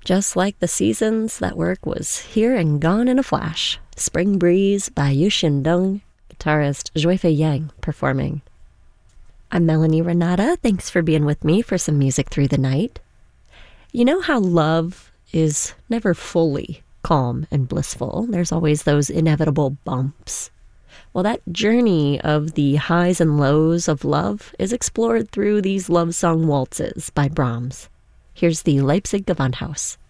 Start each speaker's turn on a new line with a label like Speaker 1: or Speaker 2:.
Speaker 1: Just like the seasons, that work was here and gone in a flash. Spring Breeze by Yu Xindong, guitarist Juifei Yang performing. I'm Melanie Renata. Thanks for being with me for some music through the night. You know how love is never fully calm and blissful. There's always those inevitable bumps. Well, that journey of the highs and lows of love is explored through these love song waltzes by Brahms. Here's the Leipzig Gewandhaus.